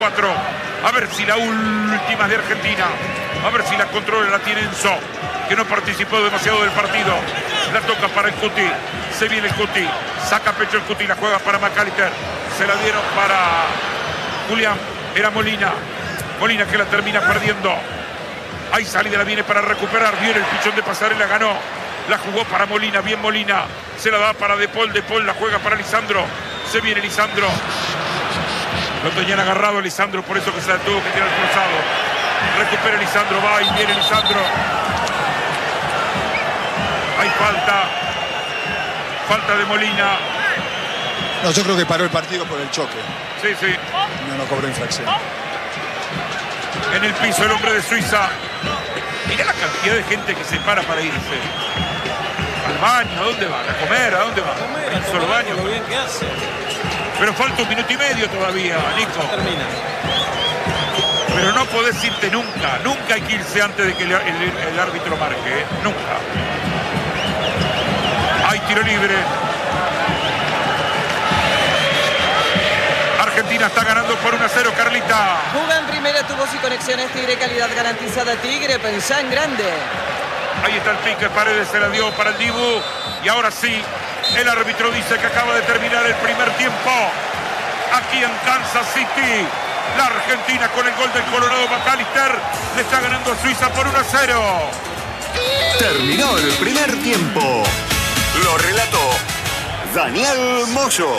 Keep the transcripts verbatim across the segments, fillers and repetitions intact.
cuatro. A ver si la última es de Argentina. A ver si la controla, la tiene Enzo, que no participó demasiado del partido. La toca para el Cuti. Se viene el Cuti. Saca pecho el Cuti. La juega para McAllister. Se la dieron para Julián. Era Molina. Molina que la termina perdiendo. Ahí salida, la viene para recuperar. Viene el pichón de Pasarela, ganó. La jugó para Molina. Bien Molina. Se la da para De Paul. De Paul la juega para Lisandro. Se viene Lisandro. Lo tenían agarrado Lisandro, por eso que se la tuvo que tirar cruzado. Recupera Lisandro, va y viene Lisandro. Hay falta. Falta de Molina. No, yo creo que paró el partido por el choque. Sí, sí. No, no cobró infracción. En el piso el hombre de Suiza. Mirá la cantidad de gente que se para para irse. Al baño, ¿a dónde van? ¿A comer? ¿A dónde van? A comer, un solo baño. lo bien que hace. Pero falta un minuto y medio todavía, Nico. Termina. Pero no podés irte nunca. Nunca hay que irse antes de que el, el, el árbitro marque, ¿eh? Nunca. Hay tiro libre. Argentina está ganando por uno a cero, Carlita. Juga en primera, tuvo y conexiones Tigre, calidad garantizada Tigre, pensá en grande. Ahí está el pique, Paredes se la dio para el Dibu. Y ahora sí, el árbitro dice que acaba de terminar el primer tiempo. Aquí en Kansas City, la Argentina con el gol del Colorado McAllister le está ganando a Suiza por uno a cero. Terminó el primer tiempo. Lo relató Daniel Moyo.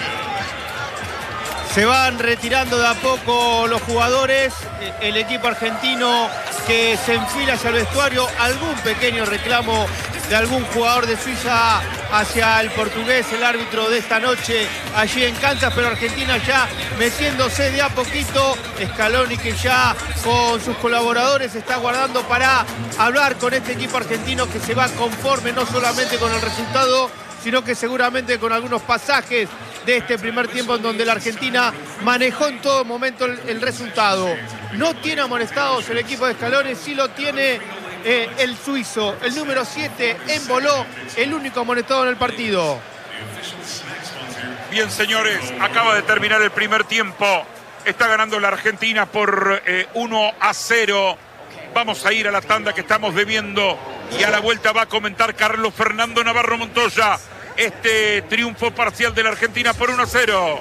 Se van retirando de a poco los jugadores. El equipo argentino que se enfila hacia el vestuario. Algún pequeño reclamo de algún jugador de Suiza hacia el portugués, el árbitro de esta noche allí en Kansas, pero Argentina ya metiéndose de a poquito. Scaloni, que ya con sus colaboradores está guardando para hablar con este equipo argentino, que se va conforme no solamente con el resultado, sino que seguramente con algunos pasajes de este primer tiempo en donde la Argentina manejó en todo momento el, el resultado. No tiene amonestados el equipo de Scaloni, sí lo tiene eh, el suizo, el número siete, Emboló, el único amonestado en el partido. Bien, señores, acaba de terminar el primer tiempo. Está ganando la Argentina por eh, uno a cero. Vamos a ir a la tanda que estamos debiendo y a la vuelta va a comentar Carlos Fernando Navarro Montoya este triunfo parcial de la Argentina por uno a cero.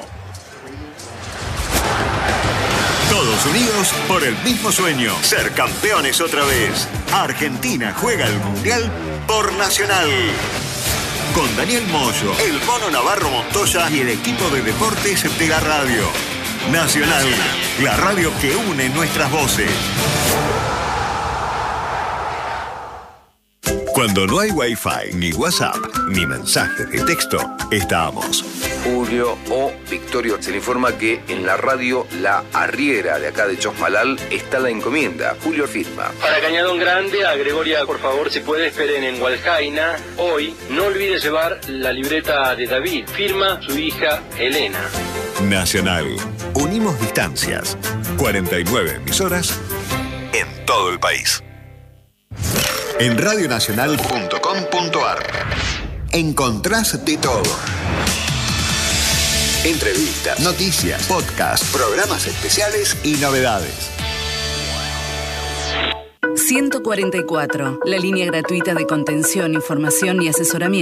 Todos unidos por el mismo sueño, ser campeones otra vez. Argentina juega el Mundial por Nacional. Con Daniel Moyo, el Mono Navarro Montoya y el equipo de deportes de la radio. Nacional, la radio que une nuestras voces. Cuando no hay Wi-Fi, ni WhatsApp, ni mensajes de texto, estamos. Julio o Victorio se le informa que en la radio La Arriera de acá de Chosmalal está la encomienda. Julio firma. Para Cañadón Grande, a Gregoria, por favor, si puede, esperen en Hualjaina. Hoy, no olvide llevar la libreta de David. Firma su hija Elena. Nacional. Unimos distancias. cuarenta y nueve emisoras en todo el país. En radionacional punto com punto ar encontrás de todo. Entrevistas, noticias, podcasts, programas especiales y novedades. ciento cuarenta y cuatro, la línea gratuita de contención, información y asesoramiento.